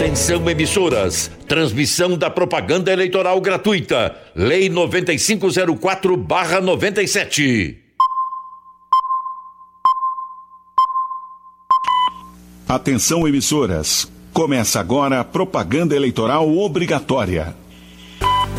Atenção, emissoras. Transmissão da propaganda eleitoral gratuita. Lei 9504/97. Atenção, emissoras. Começa agora a propaganda eleitoral obrigatória.